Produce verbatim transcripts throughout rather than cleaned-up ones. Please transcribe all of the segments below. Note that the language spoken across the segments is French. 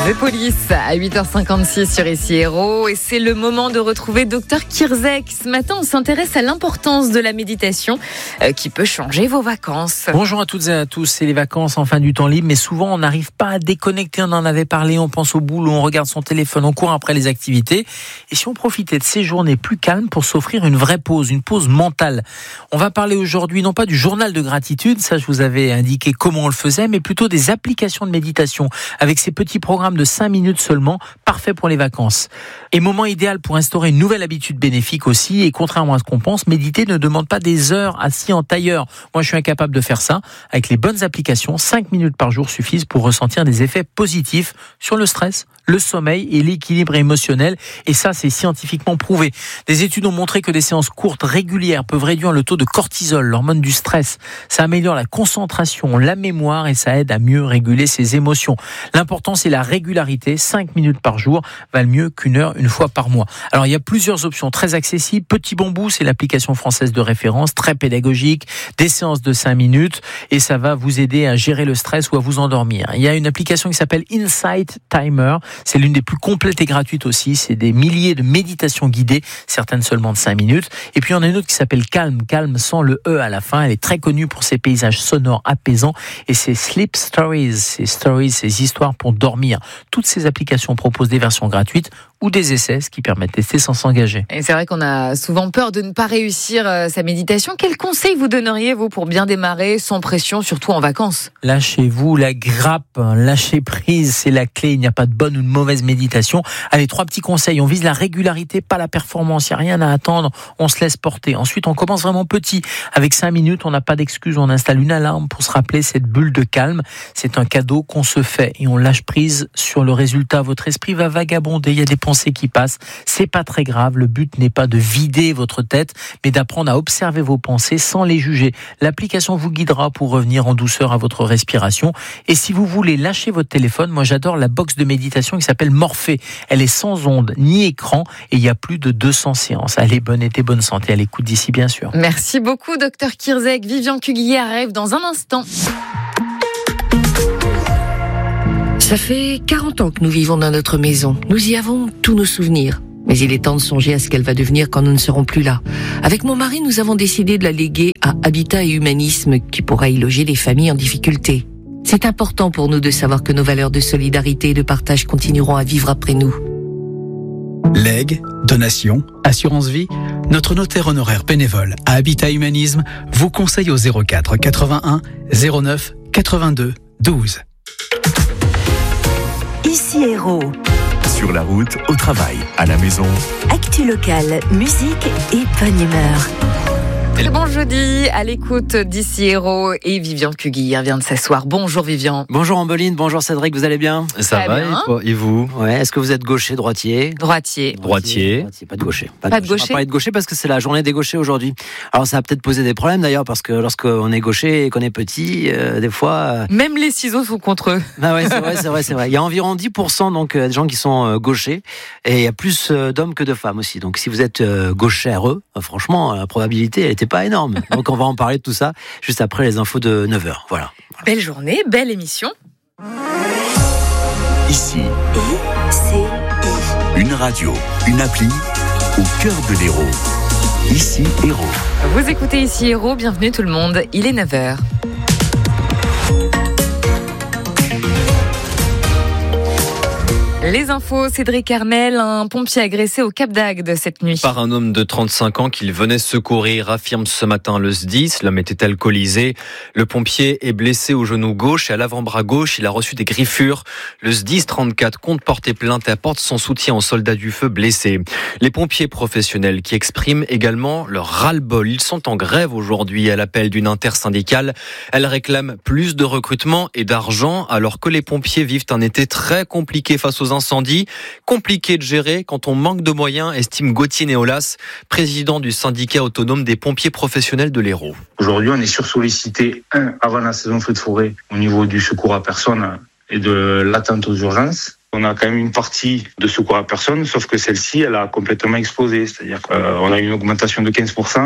The Police à huit heures cinquante-six sur Ici Héros, et c'est le moment de retrouver docteur Kirzek. Ce matin, on s'intéresse à l'importance de la méditation euh, qui peut changer vos vacances. Bonjour à toutes et à tous, c'est les vacances en fin du temps libre, mais souvent on n'arrive pas à déconnecter, on en avait parlé, on pense au boulot, on regarde son téléphone, on court après les activités. Et si on profitait de ces journées plus calmes pour s'offrir une vraie pause, une pause mentale? On va parler aujourd'hui non pas du journal de gratitude, ça je vous avais indiqué comment on le faisait, mais plutôt des applications de méditation avec ces petits programmes de cinq minutes seulement, parfait pour les vacances. Et moment idéal pour instaurer une nouvelle habitude bénéfique aussi, et contrairement à ce qu'on pense, méditer ne demande pas des heures assis en tailleur. Moi je suis incapable de faire ça. Avec les bonnes applications, cinq minutes par jour suffisent pour ressentir des effets positifs sur le stress, le sommeil et l'équilibre émotionnel, et ça c'est scientifiquement prouvé. Des études ont montré que des séances courtes régulières peuvent réduire le taux de cortisol, l'hormone du stress. Ça améliore la concentration, la mémoire, et ça aide à mieux réguler ses émotions. L'important c'est la régularité, cinq minutes par jour valent mieux qu'une heure une fois par mois. Alors il y a plusieurs options très accessibles. Petit Bambou, c'est l'application française de référence, très pédagogique, des séances de cinq minutes, et ça va vous aider à gérer le stress ou à vous endormir. Il y a une application qui s'appelle Insight Timer, c'est l'une des plus complètes et gratuites aussi, c'est des milliers de méditations guidées, certaines seulement de cinq minutes. Et puis il y en a une autre qui s'appelle Calm, Calm sans le E à la fin, elle est très connue pour ses paysages sonores apaisants, et c'est Sleep Stories, ces stories, ces histoires pour dormir. Toutes ces applications proposent des versions gratuites ou des essais, ce qui permet de tester sans s'engager. Et c'est vrai qu'on a souvent peur de ne pas réussir euh, sa méditation. Quels conseils vous donneriez, vous, pour bien démarrer sans pression, surtout en vacances? Lâchez-vous la grappe, lâchez prise, c'est la clé. Il n'y a pas de bonne ou de mauvaise méditation. Allez, trois petits conseils. On vise la régularité, pas la performance. Il n'y a rien à attendre. On se laisse porter. Ensuite, on commence vraiment petit. Avec cinq minutes, on n'a pas d'excuse. On installe une alarme pour se rappeler cette bulle de calme. C'est un cadeau qu'on se fait et on lâche prise sur le résultat. Votre esprit va vagabonder. Il y a des pensées qui passent. C'est pas très grave. Le but n'est pas de vider votre tête, mais d'apprendre à observer vos pensées sans les juger. L'application vous guidera pour revenir en douceur à votre respiration. Et si vous voulez lâcher votre téléphone, moi j'adore la box de méditation qui s'appelle Morphée. Elle est sans ondes ni écran et il y a plus de deux cents séances. Allez, bonne été, bonne santé à l'écoute d'ici bien sûr. Merci beaucoup docteur Kirzek. Vivian Cuguier arrive dans un instant. Ça fait quarante ans que nous vivons dans notre maison. Nous y avons tous nos souvenirs. Mais il est temps de songer à ce qu'elle va devenir quand nous ne serons plus là. Avec mon mari, nous avons décidé de la léguer à Habitat et Humanisme, qui pourra y loger les familles en difficulté. C'est important pour nous de savoir que nos valeurs de solidarité et de partage continueront à vivre après nous. Legs, donations, assurance vie, notre notaire honoraire bénévole à Habitat Humanisme vous conseille au zéro quatre quatre-vingt-un zéro neuf quatre-vingt-deux douze. Ici Héros. Sur la route, au travail, à la maison. Actu locale, musique et bonne humeur. Très bon jeudi, à l'écoute d'Ici Héros, et Vivian Cuguier vient de s'asseoir. Bonjour Vivian. Bonjour Ambeline, bonjour Cédric, vous allez bien? Ça Très va, bien. et, toi, et vous? Ouais, est-ce que vous êtes gaucher, droitier? Droitier. Droitier. Droitier, pas de gaucher. Pas de On va gaucher. parler de gaucher parce que c'est la journée des gauchers aujourd'hui. Alors ça va peut-être poser des problèmes d'ailleurs, parce que lorsqu'on est gaucher et qu'on est petit, euh, des fois... Euh... Même les ciseaux sont contre eux. Ah ouais, c'est vrai, c'est vrai, c'est vrai. Il y a environ dix pour cent donc, euh, des gens qui sont euh, gauchers, et il y a plus euh, d'hommes que de femmes aussi. Donc si vous êtes euh, gauchèreux, euh, franchement, la probabilité, elle n'était pas énorme. Donc on va en parler de tout ça juste après les infos de neuf heures. Voilà. Voilà. Belle journée, belle émission. Ici, I C I. une radio, une appli au cœur de l'Hérault. Ici Hérault. Vous écoutez Ici Héros, bienvenue tout le monde, il est neuf heures. Les infos, Cédric Armel, un pompier agressé au Cap d'Agde cette nuit. Par un homme de trente-cinq ans qu'il venait secourir, affirme ce matin le S D I S. L'homme était alcoolisé. Le pompier est blessé au genou gauche et à l'avant-bras gauche. Il a reçu des griffures. Le S D I S trente-quatre compte porter plainte et apporte son soutien aux soldats du feu blessés. Les pompiers professionnels qui expriment également leur ras-le-bol. Ils sont en grève aujourd'hui à l'appel d'une intersyndicale. Elle réclame plus de recrutement et d'argent alors que les pompiers vivent un été très compliqué face aux incendies. Compliqué de gérer quand on manque de moyens, estime Gauthier Néolas, président du syndicat autonome des pompiers professionnels de l'Hérault. Aujourd'hui, on est sursollicité, un, avant la saison feu de forêt, au niveau du secours à personne et de l'attente aux urgences. On a quand même une partie de secours à personne, sauf que celle-ci, elle a complètement explosé. C'est-à-dire qu'on a une augmentation de quinze pour cent.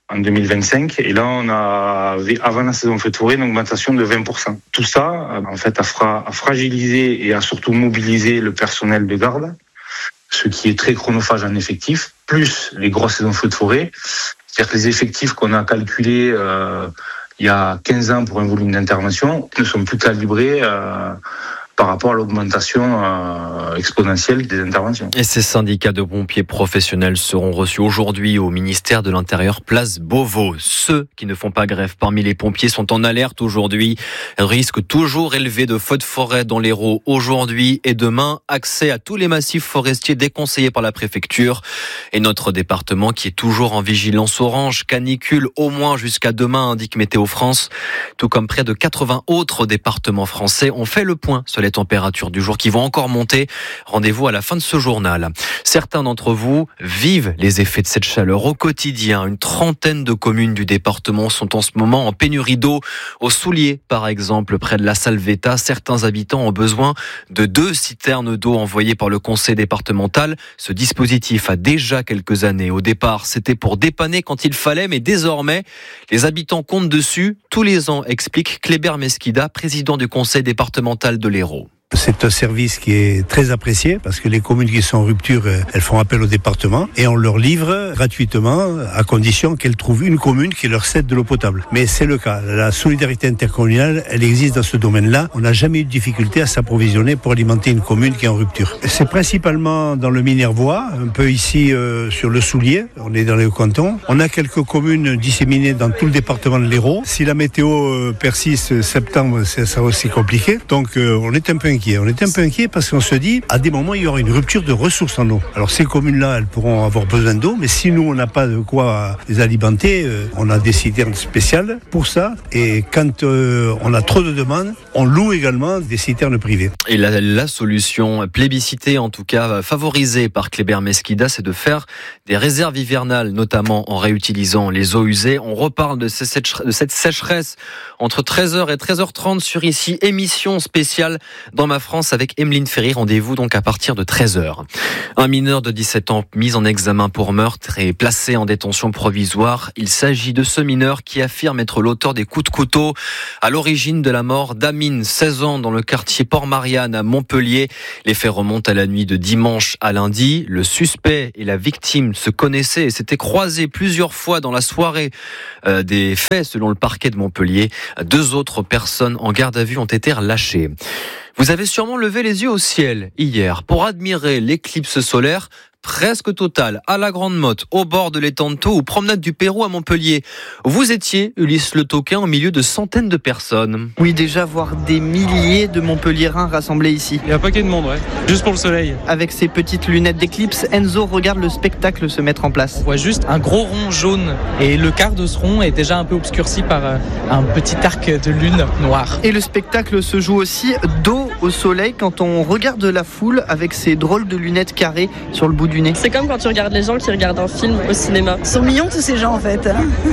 en deux mille vingt-cinq. Et là, on a, avant la saison feu de forêt, une augmentation de vingt pour cent. Tout ça, en fait, a, fra- a fragilisé et a surtout mobilisé le personnel de garde, ce qui est très chronophage en effectif, plus les grosses saisons feu de forêt. C'est-à-dire que les effectifs qu'on a calculés euh, il y a quinze ans pour un volume d'intervention ne sont plus calibrés euh, par rapport à l'augmentation euh, exponentielle des interventions. Et ces syndicats de pompiers professionnels seront reçus aujourd'hui au ministère de l'Intérieur, place Beauvau. Ceux qui ne font pas grève parmi les pompiers sont en alerte aujourd'hui. Risque toujours élevé de feux de forêt dans l'Hérault aujourd'hui et demain. Accès à tous les massifs forestiers déconseillés par la préfecture. Et notre département qui est toujours en vigilance orange, canicule au moins jusqu'à demain, indique Météo France. Tout comme près de quatre-vingts autres départements français. On fait le point sur les températures du jour qui vont encore monter. Rendez-vous à la fin de ce journal. Certains d'entre vous vivent les effets de cette chaleur au quotidien. Une trentaine de communes du département sont en ce moment en pénurie d'eau. Au Soulier, par exemple, près de la Salvetat, certains habitants ont besoin de deux citernes d'eau envoyées par le conseil départemental. Ce dispositif a déjà quelques années. Au départ, c'était pour dépanner quand il fallait, mais désormais, les habitants comptent dessus tous les ans, explique Kléber Mesquida, président du conseil départemental de l'Hérault. C'est un service qui est très apprécié parce que les communes qui sont en rupture, elles font appel au département et on leur livre gratuitement à condition qu'elles trouvent une commune qui leur cède de l'eau potable. Mais c'est le cas. La solidarité intercommunale, elle existe dans ce domaine-là. On n'a jamais eu de difficulté à s'approvisionner pour alimenter une commune qui est en rupture. C'est principalement dans le Minervois, un peu ici euh, sur le Soulier. On est dans les cantons. On a quelques communes disséminées dans tout le département de l'Hérault. Si la météo euh, persiste septembre, c'est ça aussi compliqué. Donc euh, on est un peu inquiet. On est un peu inquiet parce qu'on se dit, à des moments, il y aura une rupture de ressources en eau. Alors ces communes-là, elles pourront avoir besoin d'eau, mais si nous, on n'a pas de quoi les alimenter, euh, on a des citernes spéciales pour ça. Et quand euh, on a trop de demandes, on loue également des citernes privées. Et la, la solution plébiscitée, en tout cas favorisée par Kléber Mesquida, c'est de faire des réserves hivernales, notamment en réutilisant les eaux usées. On reparle de, ces, de cette sécheresse entre treize heures et treize heures trente sur ici, émission spéciale dans ma France avec Emeline Ferry. Rendez-vous donc à partir de treize heures. Un mineur de dix-sept ans mis en examen pour meurtre et placé en détention provisoire. Il s'agit de ce mineur qui affirme être l'auteur des coups de couteau à l'origine de la mort d'Amine, seize ans, dans le quartier Port-Marianne à Montpellier. Les faits remontent à la nuit de dimanche à lundi. Le suspect et la victime se connaissaient et s'étaient croisés plusieurs fois dans la soirée euh, des faits, selon le parquet de Montpellier. Deux autres personnes en garde à vue ont été relâchées. Vous avez sûrement levé les yeux au ciel hier pour admirer l'éclipse solaire presque totale à la Grande Motte, au bord de l'étang de Thau ou promenade du Pérou à Montpellier. Vous étiez, Ulysse Le Toquin, au milieu de centaines de personnes. Oui, déjà voir des milliers de Montpelliérains rassemblés ici. Il y a un paquet de monde, ouais. Juste pour le soleil. Avec ses petites lunettes d'éclipse, Enzo regarde le spectacle se mettre en place. On voit juste un gros rond jaune et le quart de ce rond est déjà un peu obscurci par un petit arc de lune noire. Et le spectacle se joue aussi dos au soleil quand on regarde la foule avec ses drôles de lunettes carrées sur le bout du nez. C'est comme quand tu regardes les gens qui regardent un film au cinéma. Ils sont mignons tous ces gens en fait.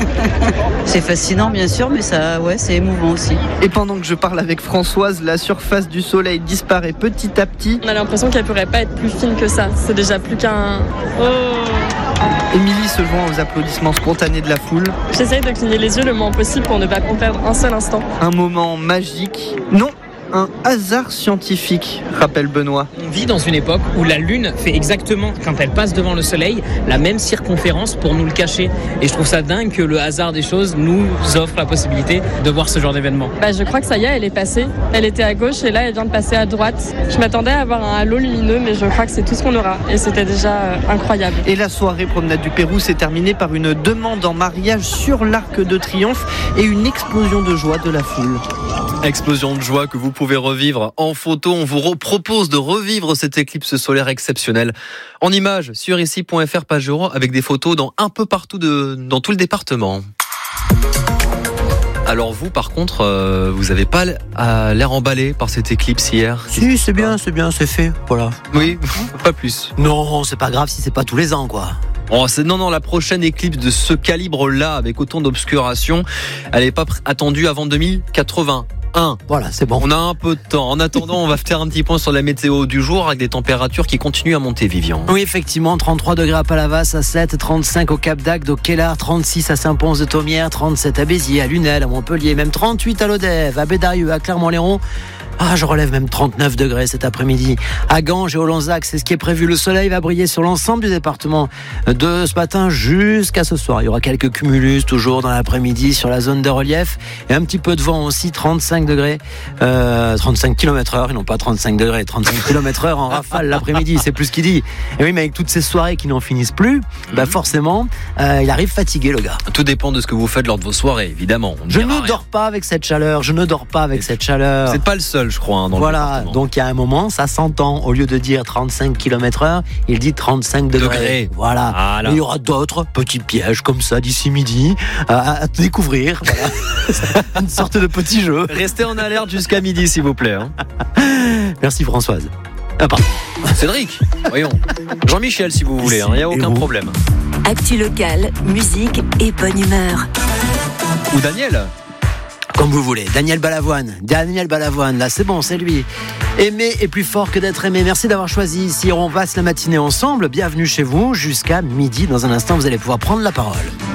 C'est fascinant bien sûr, mais ça, ouais, c'est émouvant aussi. Et pendant que je parle avec Françoise, la surface du soleil disparaît petit à petit. On a l'impression qu'elle pourrait pas être plus fine que ça. C'est déjà plus qu'un... Oh. Émilie se joint aux applaudissements spontanés de la foule. J'essaye de cligner les yeux le moins possible pour ne pas perdre un seul instant. Un moment magique. Non, un hasard scientifique, rappelle Benoît. On vit dans une époque où la Lune fait exactement, quand elle passe devant le Soleil, la même circonférence pour nous le cacher. Et je trouve ça dingue que le hasard des choses nous offre la possibilité de voir ce genre d'événement. Bah, je crois que ça y est, elle est passée. Elle était à gauche et là, elle vient de passer à droite. Je m'attendais à avoir un halo lumineux, mais je crois que c'est tout ce qu'on aura. Et c'était déjà euh, incroyable. Et la soirée promenade du Pérou s'est terminée par une demande en mariage sur l'Arc de Triomphe et une explosion de joie de la foule. Explosion de joie que vous pouvez revivre en photo. On vous propose de revivre cette éclipse solaire exceptionnelle en images sur ici point f r page euro avec des photos dans un peu partout de, dans tout le département. Alors vous, par contre, euh, vous n'avez pas l'air emballé par cette éclipse hier? Si, c'est bien, c'est bien, c'est fait, voilà. Oui, pas plus. Non, c'est pas grave si c'est pas tous les ans, quoi. Oh, c'est, non, non, la prochaine éclipse de ce calibre-là, avec autant d'obscuration, elle n'est pas attendue avant deux mille quatre-vingts. un. Voilà, c'est bon. On a un peu de temps. En attendant, on va faire un petit point sur la météo du jour avec des températures qui continuent à monter, Vivian. Oui, effectivement, trente-trois degrés à Palavas, à sept, trente-cinq au Cap d'Agde, au Kellar, trente-six à Saint-Pons-de-Thomières, trente-sept à Béziers, à Lunel, à Montpellier, même trente-huit à Lodève, à Bédarieux, à Clermont-Léron. Ah, je relève même trente-neuf degrés cet après-midi. À Ganges et au Lanzac, c'est ce qui est prévu. Le soleil va briller sur l'ensemble du département de ce matin jusqu'à ce soir. Il y aura quelques cumulus toujours dans l'après-midi sur la zone de relief et un petit peu de vent aussi, trente-cinq degrés, euh, trente-cinq kilomètres heure, et non pas trente-cinq degrés, trente-cinq kilomètres heure en rafale l'après-midi, c'est plus ce qu'il dit. Et oui, mais avec toutes ces soirées qui n'en finissent plus, bah forcément, euh, il arrive fatigué, le gars. Tout dépend de ce que vous faites lors de vos soirées, évidemment. Je ne dors pas avec cette chaleur, je ne dors pas avec cette chaleur. Vous n'êtes pas le seul, je crois, hein, dans voilà, le département. Donc il y a un moment, ça s'entend. Au lieu de dire trente-cinq kilomètres heure, il dit trente-cinq degrés. Degrés. Voilà. Ah, Et il y aura d'autres petits pièges comme ça d'ici midi à, à découvrir. Voilà. Une sorte de petit jeu. Restez en alerte jusqu'à midi, s'il vous plaît. Hein. Merci Françoise. Ah, pardon. Cédric, voyons. Jean-Michel, si vous voulez, il n'y a aucun problème. Actu locale, musique et bonne humeur. Ou Daniel. Comme vous voulez. Daniel Balavoine. Daniel Balavoine, là, c'est bon, c'est lui. Aimer est plus fort que d'être aimé. Merci d'avoir choisi ici. On passe la matinée ensemble. Bienvenue chez vous jusqu'à midi. Dans un instant, vous allez pouvoir prendre la parole.